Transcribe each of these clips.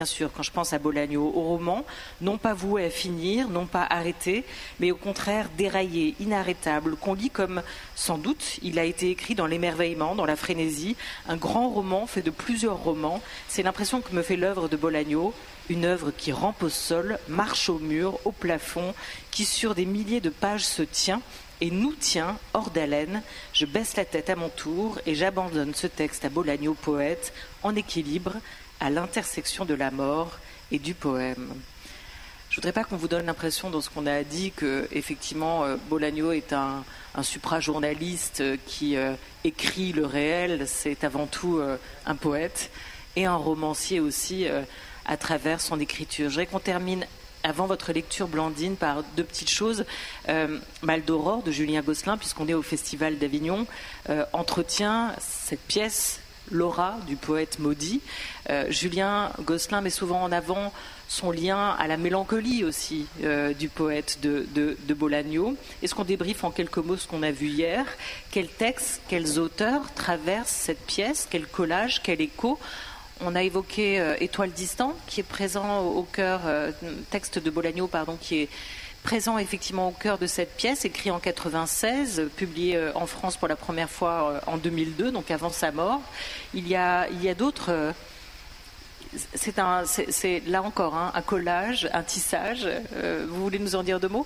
Bien sûr, quand je pense à Bolaño, au roman, non pas voué à finir, non pas arrêté, mais au contraire déraillé, inarrêtable, qu'on lit comme, sans doute, il a été écrit dans l'émerveillement, dans la frénésie, un grand roman fait de plusieurs romans. C'est l'impression que me fait l'œuvre de Bolaño, une œuvre qui rampe au sol, marche au mur, au plafond, qui sur des milliers de pages se tient et nous tient hors d'haleine. Je baisse la tête à mon tour et j'abandonne ce texte à Bolaño, poète, en équilibre, à l'intersection de la mort et du poème. Je ne voudrais pas qu'on vous donne l'impression dans ce qu'on a dit que effectivement Bolaño est un suprajournaliste qui écrit le réel. C'est avant tout un poète et un romancier aussi à travers son écriture. Je voudrais qu'on termine avant votre lecture, Blandine, par deux petites choses. Mal d'aurore de Julien Gosselin, puisqu'on est au Festival d'Avignon, entretient cette pièce Laura du poète maudit. Julien Gosselin met souvent en avant son lien à la mélancolie aussi du poète de Bolaño. Est-ce qu'on débriefe en quelques mots ce qu'on a vu hier? Quels textes, quels auteurs traversent cette pièce? Quel collage, quel écho? On a évoqué Étoile distante, qui est présent au cœur, texte de Bolaño, pardon, qui est présent effectivement au cœur de cette pièce, écrit en 96, publié en France pour la première fois en 2002, donc avant sa mort. Il y a d'autres. C'est là encore un collage, un tissage. Vous voulez nous en dire deux mots?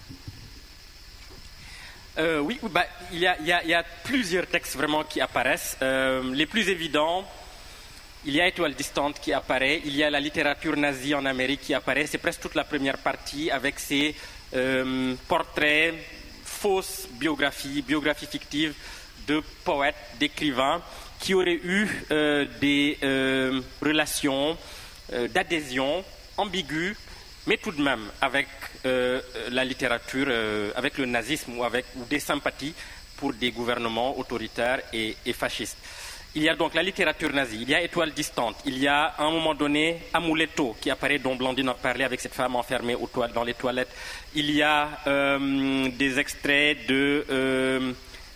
Oui, bah, il y a plusieurs textes vraiment qui apparaissent. Les plus évidents. Il y a Étoile distante qui apparaît, il y a la littérature nazie en Amérique qui apparaît, c'est presque toute la première partie avec ses portraits, fausses biographies fictives de poètes, d'écrivains qui auraient eu des relations d'adhésion ambiguës, mais tout de même avec la littérature, avec le nazisme ou des sympathies pour des gouvernements autoritaires et fascistes. Il y a donc la littérature nazie, il y a Étoile distante, il y a à un moment donné Amuleto qui apparaît, dont Blandine a parlé avec cette femme enfermée dans les toilettes. Il y a des extraits de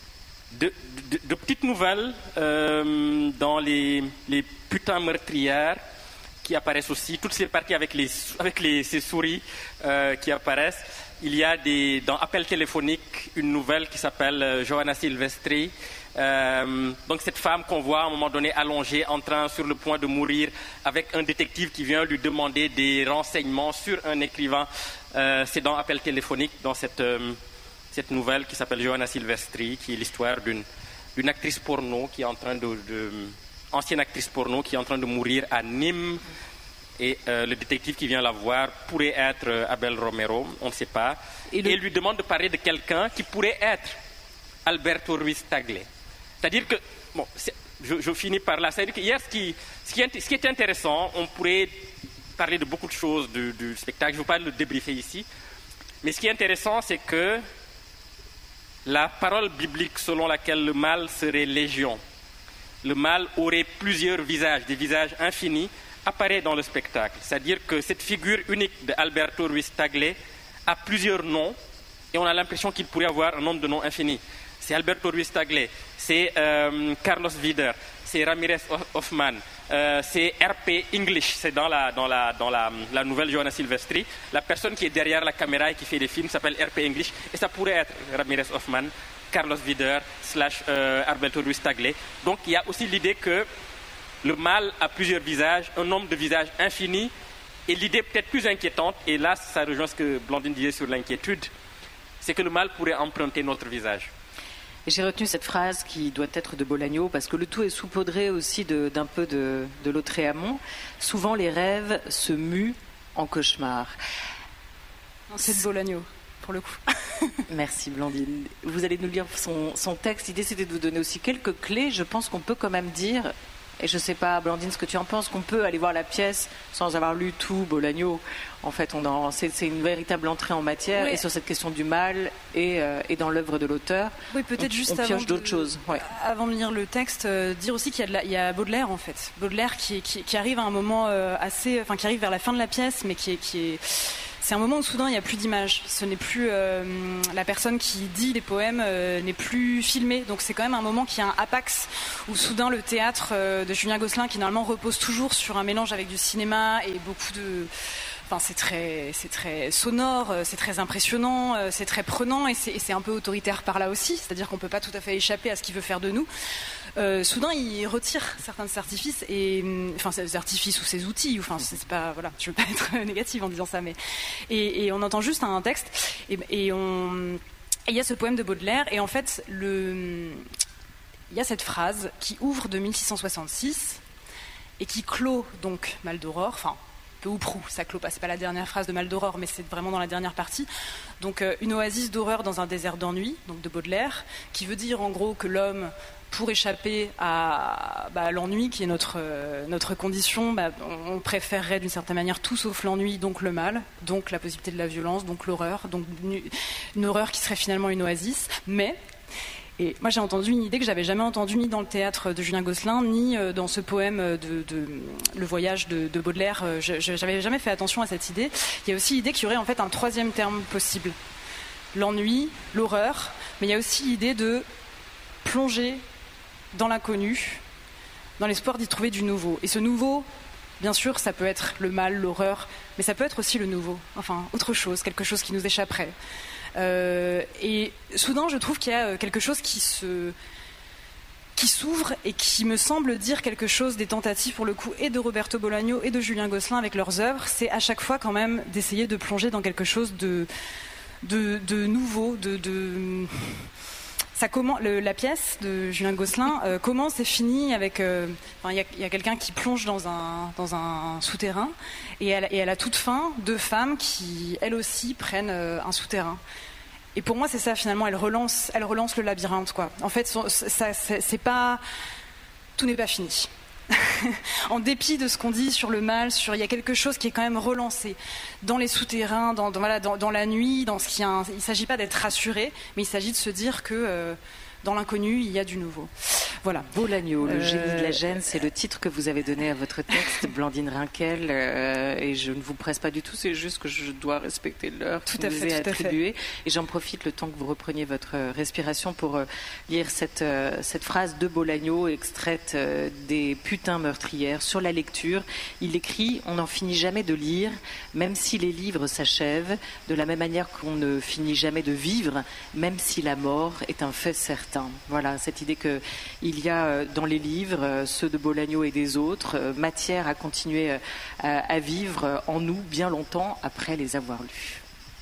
petites nouvelles dans les putains meurtrières qui apparaissent aussi, toutes ces parties avec ces souris qui apparaissent. Il y a dans Appel téléphonique une nouvelle qui s'appelle Johanna Silvestri. Donc cette femme qu'on voit à un moment donné allongée, sur le point de mourir, avec un détective qui vient lui demander des renseignements sur un écrivain. C'est dans Appel téléphonique, dans cette nouvelle qui s'appelle Johanna Silvestri, qui est l'histoire d'une actrice porno qui est en train ancienne actrice porno qui est en train de mourir à Nîmes. Et le détective qui vient la voir pourrait être Abel Romero, on ne sait pas. Et il lui demande de parler de quelqu'un qui pourrait être Alberto Ruiz Tagle. C'est-à-dire que, bon, je finis par là. C'est-à-dire qu'hier, ce qui était intéressant, on pourrait parler de beaucoup de choses du spectacle. Je ne veux pas le débriefer ici. Mais ce qui est intéressant, c'est que la parole biblique selon laquelle le mal serait légion, le mal aurait plusieurs visages, des visages infinis, apparaît dans le spectacle. C'est-à-dire que cette figure unique d'Alberto Ruiz Tagle a plusieurs noms et on a l'impression qu'il pourrait avoir un nombre de noms infini. C'est Alberto Ruiz Tagle, c'est Carlos Vider, c'est Ramirez Hoffman, c'est RP English, c'est dans la nouvelle Johanna Silvestri. La personne qui est derrière la caméra et qui fait des films s'appelle RP English et ça pourrait être Ramirez Hoffman, Carlos Vider / Alberto Ruiz Tagle. Donc il y a aussi l'idée que le mal a plusieurs visages, un nombre de visages infini, et l'idée peut-être plus inquiétante, et là ça rejoint ce que Blandine disait sur l'inquiétude, c'est que le mal pourrait emprunter notre visage. Et j'ai retenu cette phrase qui doit être de Bolaño, parce que le tout est saupoudré aussi d'un peu de Lautréamont. Souvent les rêves se muent en cauchemar. C'est de Bolaño, pour le coup. Merci Blandine. Vous allez nous lire son texte. L'idée c'était de vous donner aussi quelques clés. Je pense qu'on peut quand même dire, et je ne sais pas Blandine ce que tu en penses, qu'on peut aller voir la pièce sans avoir lu tout Bolaño. En fait, c'est une véritable entrée en matière, oui. Et sur cette question du mal et dans l'œuvre de l'auteur. Oui, peut-être juste on pioche d'autres choses. Ouais. Avant de lire le texte, dire aussi qu'il y a Baudelaire en fait. Baudelaire qui arrive à un moment qui arrive vers la fin de la pièce, mais qui est c'est un moment où soudain il n'y a plus d'image. Ce n'est plus la personne qui dit les poèmes n'est plus filmée. Donc c'est quand même un moment qui a un apax où soudain le théâtre de Julien Gosselin, qui normalement repose toujours sur un mélange avec du cinéma et beaucoup de... Enfin, c'est très sonore, c'est très impressionnant, c'est très prenant et c'est un peu autoritaire par là aussi. C'est-à-dire qu'on ne peut pas tout à fait échapper à ce qu'il veut faire de nous. Soudain, il retire certains de ses artifices, enfin ses artifices ou ses outils. Enfin, c'est pas, voilà, je veux pas être négative en disant ça, mais et on entend juste un texte et il y a ce poème de Baudelaire et en fait il y a cette phrase qui ouvre de 1666 et qui clôt donc Mal d'Aurore. Enfin, peu ou prou, ça clôt pas, c'est pas la dernière phrase de Mal d'Aurore, mais c'est vraiment dans la dernière partie. Donc une oasis d'horreur dans un désert d'ennui, donc de Baudelaire, qui veut dire en gros que l'homme, pour échapper à l'ennui qui est notre condition, on préférerait d'une certaine manière tout sauf l'ennui, donc le mal, donc la possibilité de la violence, donc l'horreur, donc une horreur qui serait finalement une oasis. Et moi j'ai entendu une idée que j'avais jamais entendue ni dans le théâtre de Julien Gosselin, ni dans ce poème de Le Voyage de Baudelaire. J'avais jamais fait attention à cette idée. Il y a aussi l'idée qu'il y aurait en fait un troisième terme possible. L'ennui, l'horreur, mais il y a aussi l'idée de plonger dans l'inconnu, dans l'espoir d'y trouver du nouveau. Et ce nouveau, bien sûr, ça peut être le mal, l'horreur, mais ça peut être aussi le nouveau, enfin autre chose, quelque chose qui nous échapperait. Et soudain, je trouve qu'il y a quelque chose qui s'ouvre et qui me semble dire quelque chose des tentatives, pour le coup, et de Roberto Bolaño et de Julien Gosselin avec leurs œuvres. C'est à chaque fois quand même d'essayer de plonger dans quelque chose de nouveau, la pièce de Julien Gosselin commence et finit avec... Il y a quelqu'un qui plonge dans un souterrain et à la toute fin, deux femmes qui, elles aussi, prennent un souterrain. Et pour moi, c'est ça, finalement, elle relance le labyrinthe, quoi. En fait, c'est pas... Tout n'est pas fini. En dépit de ce qu'on dit sur le mal, il y a quelque chose qui est quand même relancé dans les souterrains, dans la nuit, il ne s'agit pas d'être rassuré, mais il s'agit de se dire que dans l'inconnu, il y a du nouveau. Voilà. Bolaño, le génie de la gêne, c'est le titre que vous avez donné à votre texte, Blandine Rinkel, et je ne vous presse pas du tout, c'est juste que je dois respecter l'heure qui vous est attribuée. Et j'en profite le temps que vous repreniez votre respiration pour lire cette phrase de Bolaño, extraite des Putains meurtrières. Sur la lecture, il écrit « On n'en finit jamais de lire, même si les livres s'achèvent, de la même manière qu'on ne finit jamais de vivre, même si la mort est un fait certain. » Voilà, cette idée qu'il y a dans les livres, ceux de Bolaño et des autres, matière à continuer à vivre en nous bien longtemps après les avoir lus.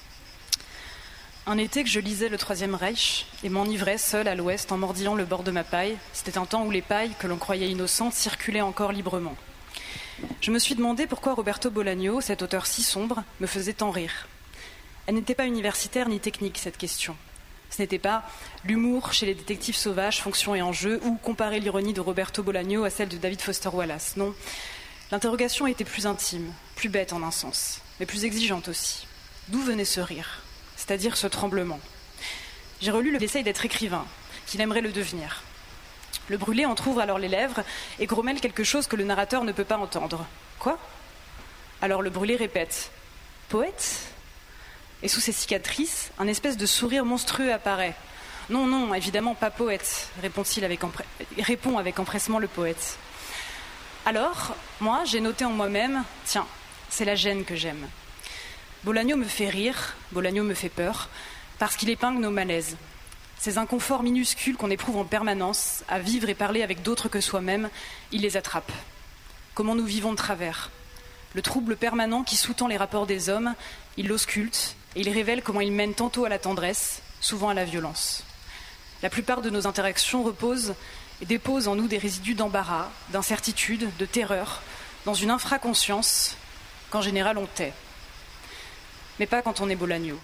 Un été que je lisais le Troisième Reich et m'enivrais seul à l'ouest en mordillant le bord de ma paille, c'était un temps où les pailles, que l'on croyait innocentes, circulaient encore librement. Je me suis demandé pourquoi Roberto Bolaño, cet auteur si sombre, me faisait tant rire. Elle n'était pas universitaire ni technique, cette question. Ce n'était pas l'humour chez les détectives sauvages, fonction et enjeu, ou comparer l'ironie de Roberto Bolaño à celle de David Foster Wallace. Non, l'interrogation était plus intime, plus bête en un sens, mais plus exigeante aussi. D'où venait ce rire, c'est-à-dire ce tremblement? J'ai relu qu'il essaye d'être écrivain, qu'il aimerait le devenir. Le brûlé entrouvre alors les lèvres et grommelle quelque chose que le narrateur ne peut pas entendre. Quoi? Alors le brûlé répète. Poète? Et sous ses cicatrices, un espèce de sourire monstrueux apparaît. Non, non, évidemment pas poète, répond avec empressement le poète. Alors, moi, j'ai noté en moi-même, tiens, c'est la gêne que j'aime. Bolaño me fait rire, Bolaño me fait peur, parce qu'il épingle nos malaises. Ces inconforts minuscules qu'on éprouve en permanence, à vivre et parler avec d'autres que soi-même, il les attrape. Comment nous vivons de travers. Le trouble permanent qui sous-tend les rapports des hommes, il l'ausculte, et il révèle comment ils mènent tantôt à la tendresse, souvent à la violence. La plupart de nos interactions reposent et déposent en nous des résidus d'embarras, d'incertitude, de terreur, dans une infraconscience qu'en général on tait. Mais pas quand on est Bolaño.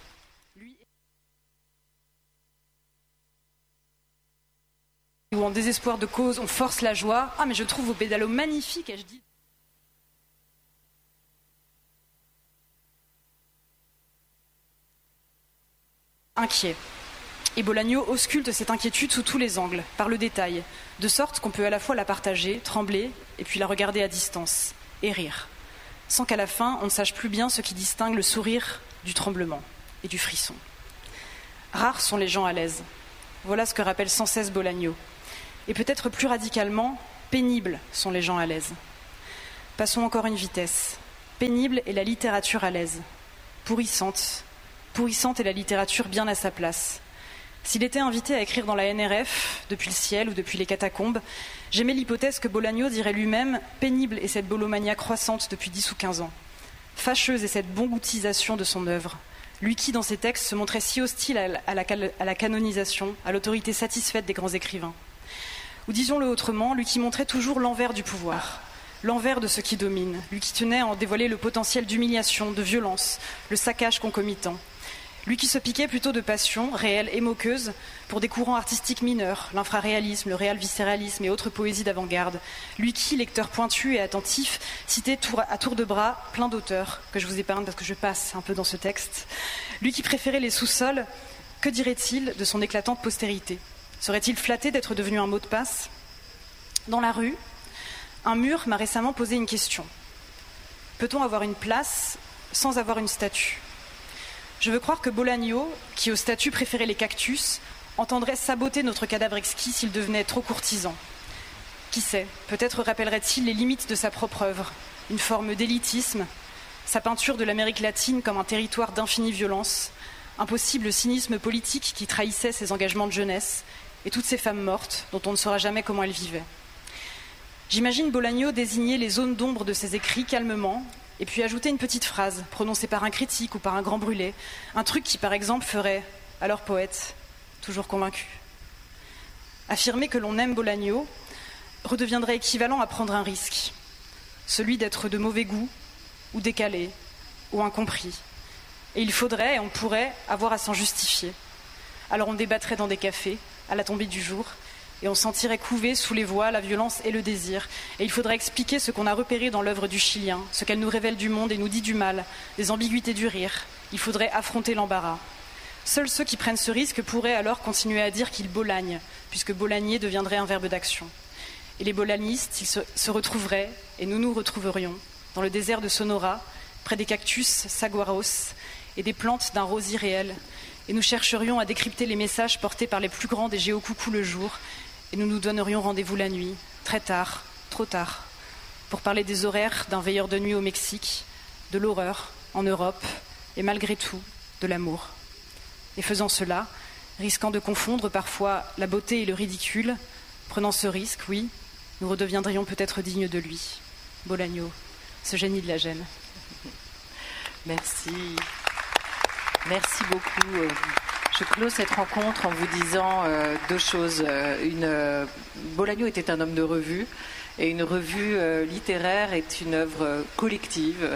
Ou en désespoir de cause, on force la joie. Ah, mais je trouve vos pédalos magnifiques, ai-je dit. Inquiet. Et Bolaño ausculte cette inquiétude sous tous les angles, par le détail, de sorte qu'on peut à la fois la partager, trembler, et puis la regarder à distance, et rire, sans qu'à la fin on ne sache plus bien ce qui distingue le sourire du tremblement et du frisson. Rares sont les gens à l'aise. Voilà ce que rappelle sans cesse Bolaño. Et peut-être plus radicalement, pénibles sont les gens à l'aise. Passons encore une vitesse. Pénible est la littérature à l'aise. Pourrissante est la littérature bien à sa place. S'il était invité à écrire dans la NRF, depuis le ciel ou depuis les catacombes, j'aimais l'hypothèse que Bolaño dirait lui-même « pénible est cette bolomania croissante depuis 10 ou 15 ans. Fâcheuse est cette bongoutisation de son œuvre. Lui qui, dans ses textes, se montrait si hostile à la canonisation, à l'autorité satisfaite des grands écrivains. Ou disons-le autrement, lui qui montrait toujours l'envers du pouvoir, l'envers de ce qui domine, lui qui tenait à en dévoiler le potentiel d'humiliation, de violence, le saccage concomitant. Lui qui se piquait plutôt de passion, réelle et moqueuse, pour des courants artistiques mineurs, l'infraréalisme, le réal-viscéralisme et autres poésies d'avant-garde. Lui qui, lecteur pointu et attentif, citait à tour de bras plein d'auteurs, que je vous épargne parce que je passe un peu dans ce texte. Lui qui préférait les sous-sols, que dirait-il de son éclatante postérité ? Serait-il flatté d'être devenu un mot de passe ? Dans la rue, un mur m'a récemment posé une question. Peut-on avoir une place sans avoir une statue ? Je veux croire que Bolaño, qui au statut préférait les cactus, entendrait saboter notre cadavre exquis s'il devenait trop courtisan. Qui sait, peut-être rappellerait-il les limites de sa propre œuvre, une forme d'élitisme, sa peinture de l'Amérique latine comme un territoire d'infinie violence, un possible cynisme politique qui trahissait ses engagements de jeunesse, et toutes ces femmes mortes dont on ne saura jamais comment elles vivaient. J'imagine Bolaño désigner les zones d'ombre de ses écrits calmement, et puis ajouter une petite phrase, prononcée par un critique ou par un grand brûlé, un truc qui, par exemple, ferait « Alors poète, toujours convaincu ». Affirmer que l'on aime Bolaño redeviendrait équivalent à prendre un risque, celui d'être de mauvais goût, ou décalé, ou incompris. Et il faudrait, et on pourrait, avoir à s'en justifier. Alors on débattrait dans des cafés, à la tombée du jour, et on sentirait couver sous les voix la violence et le désir. Et il faudrait expliquer ce qu'on a repéré dans l'œuvre du Chilien, ce qu'elle nous révèle du monde et nous dit du mal, des ambiguïtés du rire. Il faudrait affronter l'embarras. Seuls ceux qui prennent ce risque pourraient alors continuer à dire qu'ils bolagnent, puisque bolagner deviendrait un verbe d'action. Et les bolanistes, ils se retrouveraient, et nous nous retrouverions, dans le désert de Sonora, près des cactus saguaros et des plantes d'un rose irréel, et nous chercherions à décrypter les messages portés par les plus grands des géocoucous le jour, et nous nous donnerions rendez-vous la nuit, très tard, trop tard, pour parler des horaires d'un veilleur de nuit au Mexique, de l'horreur en Europe, et malgré tout, de l'amour. Et faisant cela, risquant de confondre parfois la beauté et le ridicule, prenant ce risque, oui, nous redeviendrions peut-être dignes de lui. Bolaño, ce génie de la gêne. Merci. Merci beaucoup. Je clôt cette rencontre en vous disant deux choses. Bolaño était un homme de revue, et une revue littéraire est une œuvre collective.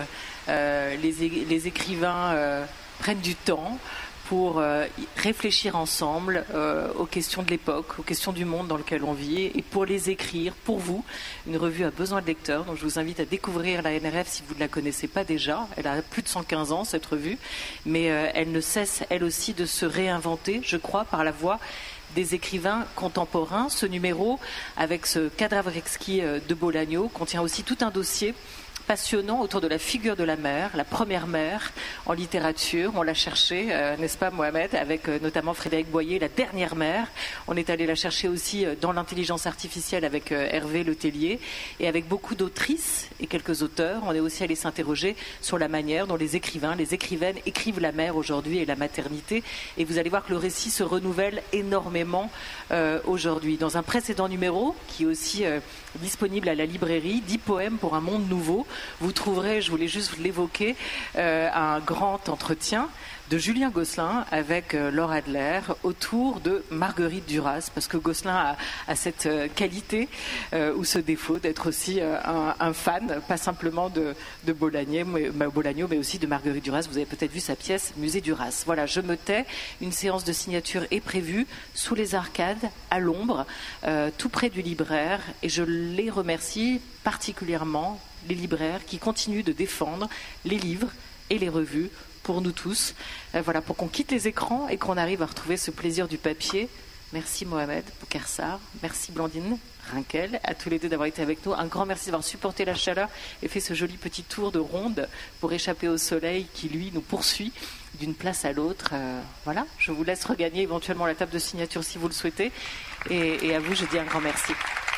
Les écrivains prennent du temps pour réfléchir ensemble aux questions de l'époque, aux questions du monde dans lequel on vit, et pour les écrire pour vous. Une revue a besoin de lecteurs, donc je vous invite à découvrir la NRF si vous ne la connaissez pas déjà. Elle a plus de 115 ans, cette revue, mais elle ne cesse, elle aussi, de se réinventer, je crois, par la voix des écrivains contemporains. Ce numéro, avec ce cadavre exquis de Bolaño, contient aussi tout un dossier passionnant autour de la figure de la mère, la première mère en littérature. On l'a cherché, n'est-ce pas Mohamed, avec notamment Frédéric Boyer, la dernière mère. On est allé la chercher aussi dans l'intelligence artificielle avec Hervé Letellier, et avec beaucoup d'autrices et quelques auteurs. On est aussi allé s'interroger sur la manière dont les écrivains, les écrivaines écrivent la mère aujourd'hui et la maternité. Et vous allez voir que le récit se renouvelle énormément aujourd'hui. Dans un précédent numéro, qui est aussi disponible à la librairie, 10 poèmes pour un monde nouveau, vous trouverez, je voulais juste l'évoquer, un grand entretien de Julien Gosselin avec Laure Adler autour de Marguerite Duras, parce que Gosselin a cette qualité ou ce défaut d'être aussi un fan, pas simplement de Bolaño, mais aussi de Marguerite Duras. Vous avez peut-être vu sa pièce Musée Duras. Voilà, je me tais. Une séance de signature est prévue sous les arcades, à l'ombre, tout près du libraire, et je les remercie particulièrement, les libraires qui continuent de défendre les livres et les revues pour nous tous. Voilà, pour qu'on quitte les écrans et qu'on arrive à retrouver ce plaisir du papier Merci Mohamed Boukarsar, merci Blandine Rinkel, à tous les deux d'avoir été avec nous. Un grand merci d'avoir supporté la chaleur et fait ce joli petit tour de ronde pour échapper au soleil qui, lui, nous poursuit d'une place à l'autre. Voilà, je vous laisse regagner éventuellement la table de signature si vous le souhaitez. Et à vous, je dis un grand merci.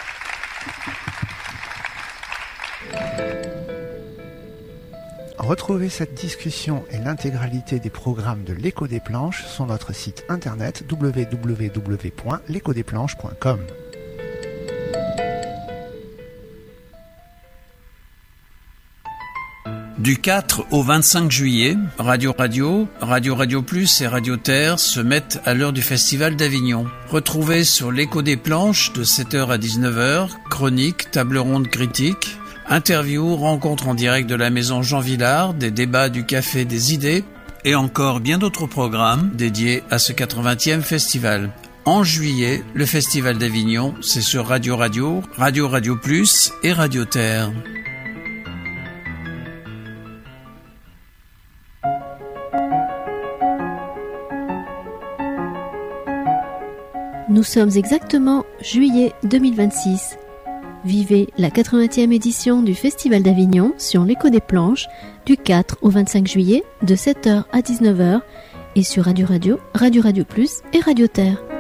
Retrouvez cette discussion et l'intégralité des programmes de l'Écho des Planches sur notre site internet www.lecodesplanches.com. Du 4 au 25 juillet, Radio Plus et Radio Terre se mettent à l'heure du Festival d'Avignon. Retrouvez sur l'Écho des Planches de 7h à 19h, chroniques, table ronde critique, interviews, rencontres en direct de la maison Jean Villard, des débats du Café des Idées et encore bien d'autres programmes dédiés à ce 80e festival. En juillet, le Festival d'Avignon, c'est sur Radio Plus et Radio Terre. Nous sommes exactement juillet 2026. Vivez la 80e édition du Festival d'Avignon sur l'Écho des Planches du 4 au 25 juillet de 7h à 19h et sur Radio Plus et Radio Terre.